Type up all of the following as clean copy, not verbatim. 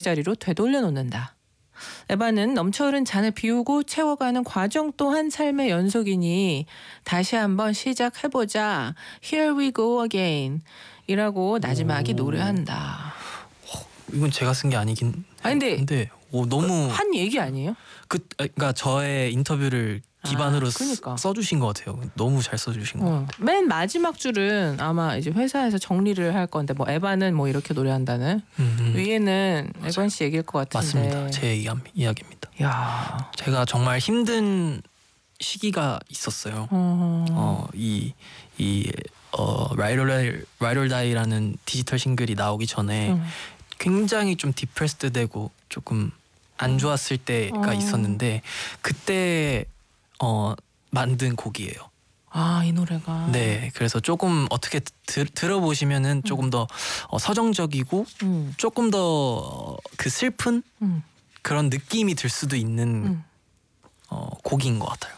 제자리로 되돌려 놓는다. 에바는 넘쳐흐른 잔을 비우고 채워가는 과정 또한 삶의 연속이니 다시 한번 시작해보자. Here we go again 이라고 나지막이 노래한다. 이건 제가 쓴 게 아니긴 근데 너무 한 얘기 아니에요? 그러니까 저의 인터뷰를 기반으로 그러니까. 써주신 것 같아요. 너무 잘 써주신 것 같아요. 맨 마지막 줄은 아마 이제 회사에서 정리를 할 건데 뭐 에바는 뭐 이렇게 노래한다는 위에는 에건 씨 얘기일 것 같은데. 맞습니다. 제 이야기입니다. 야, 제가 정말 힘든 시기가 있었어요. Ride or Die라는 디지털 싱글이 나오기 전에 굉장히 좀 디프레스드 되고 조금 안 좋았을 때가 있었는데 그때 만든 곡이에요. 이 노래가. 네, 그래서 조금 어떻게 들어보시면은 조금 더 서정적이고 조금 더 그 슬픈 그런 느낌이 들 수도 있는 곡인 것 같아요.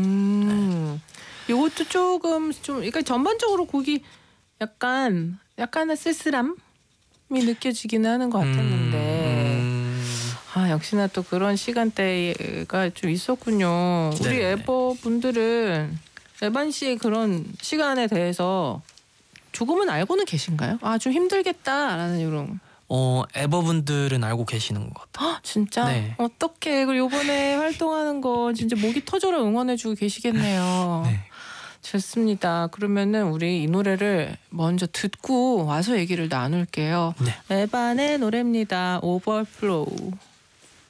이것도 조금 좀, 그러니까 전반적으로 곡이 약간의 쓸쓸함이 느껴지기는 하는 것 같았는데. 역시나 또 그런 시간대가 좀 있었군요. 우리 네네. 에버 분들은 에반 씨의 그런 시간에 대해서 조금은 알고는 계신가요? 좀 힘들겠다라는 이런. 에버분들은 알고 계시는 것 같아요. 진짜? 네. 어떡해. 그리고 이번에 활동하는 거 진짜 목이 터져라 응원해주고 계시겠네요. 네. 좋습니다. 그러면은 우리 이 노래를 먼저 듣고 와서 얘기를 나눌게요. 네. 에반의 노래입니다. 오버플로우.